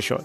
شد.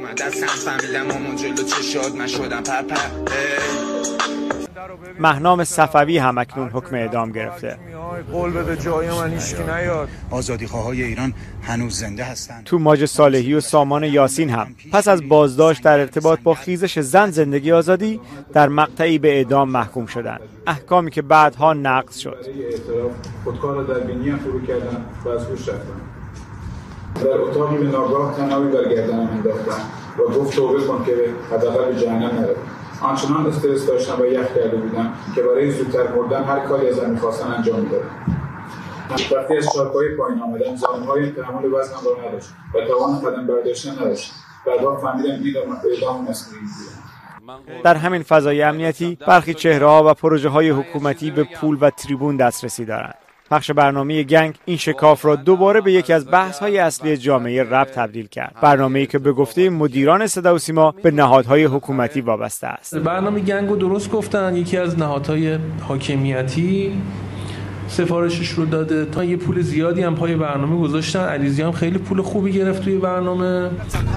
مهنام صفوی هم اکنون حکم اعدام گرفته. قول بده جای من هیچکی نیاد. آزادیخواهای ایران هنوز زنده هستند. توماج صالحی و سامان یاسین هم پس از بازداشت در ارتباط با خیزش زن زندگی آزادی در مقطعی به اعدام محکوم شدند. احکامی که بعدها نقض شد. خودکار را در بینی فرو کردن و از هوش رفتن. در اتاقی به ناگاه تنابی بر گردنم انداختن و گفت توبه کن که حداقل به جهنم نروی. آنچنان استرس داشتم و یخ کرده بودم که برای زودتر مردن هر کاری ازم می‌خواستن انجام می‌دادم. وقتی از چارپایه پایین آمدم زانوهایم تحمل وزنم را نداشت و توان قدم برداشتن نداشت. بعدها فهمیدم اعدام مصنوعی بوده. در همین فضای امنیتی برخی چهره‌ها و پروژه‌های حکومتی به پول و تریبون دسترسی دارند. پخش برنامه گنگ این شکاف را دوباره به یکی از بحث‌های اصلی جامعه رپ تبدیل کرد. برنامه‌ای که به گفته مدیران صدا و سیما به نهادهای حکومتی وابسته است. برنامه گنگ رو درست گفتن، یکی از نهادهای حاکمیتی سفارشش رو داده، تا یه پول زیادی هم پای برنامه گذاشتن. علیزی هم خیلی پول خوبی گرفت توی برنامه.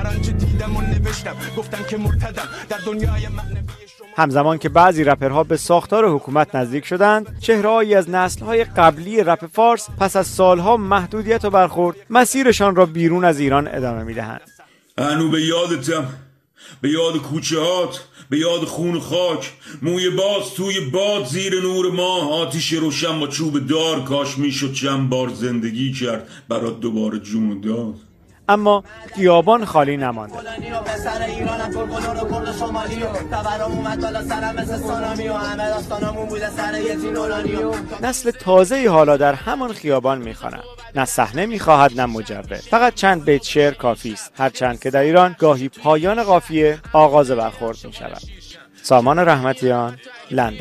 همزمان که بعضی رپرها به ساختار حکومت نزدیک شدند، چهره‌هایی از نسل‌های قبلی رپ فارس پس از سالها محدودیت و برخورد مسیرشان را بیرون از ایران ادامه می‌دهند. هنو به یادتم، به یاد کوچه‌هات، به یاد خون و خاک، موی باز توی باد زیر نور ماه، آتیش روشن با چوب دار، کاش میشد چند بار زندگی کرد برات دوباره جون داد. اما خیابان خالی نمانده. نسل تازه‌ای حالا در همان خیابان می‌خواند. نه صحنه می‌خواهد نه مجرد. فقط چند بیت شعر کافی است. هرچند که در ایران گاهی پایان قافیه آغاز برخورد می‌شود. سامان رحمتیان، لندن.